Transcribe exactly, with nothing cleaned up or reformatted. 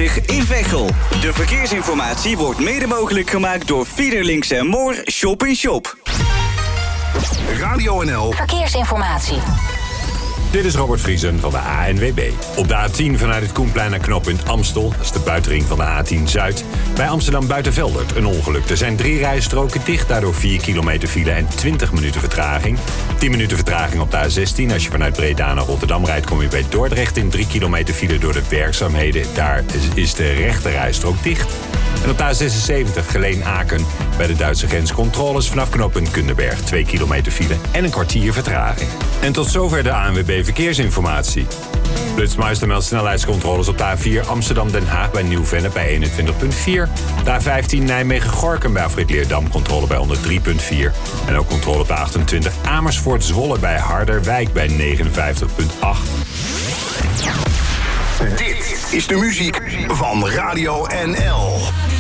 vijftig in Veghel. De verkeersinformatie wordt mede mogelijk gemaakt door Fiederlinks en Moor Shop in Shop. Radio N L Verkeersinformatie. Dit is Robert Vriesen van de A N W B. Op de A tien vanuit het Koenplein naar knooppunt Amstel. Dat is de buitenring van de A tien Zuid. Bij Amsterdam Buitenveldert een ongeluk. Er zijn drie rijstroken dicht, daardoor vier kilometer file en twintig minuten vertraging. tien minuten vertraging op de A zestien. Als je vanuit Breda naar Rotterdam rijdt, kom je bij Dordrecht in drie kilometer file door de werkzaamheden. Daar is de rechte rijstrook dicht. En op de A zesenzeventig Geleen-Aken bij de Duitse grens controles vanaf knooppunt Kunderberg. twee kilometer file en een kwartier vertraging. En tot zover de A N W B Verkeersinformatie. Flitsmeister meldt snelheidscontroles op de A vier Amsterdam-Den Haag bij Nieuw-Vennep bij eenentwintig komma vier. De A vijftien Nijmegen-Gorkum bij Afrit Leerdam controle bij honderd drie komma vier. En ook controle op de achtentwintig Amersfoort-Zwolle bij Harderwijk bij negenenvijftig komma acht. Dit is de muziek van Radio N L.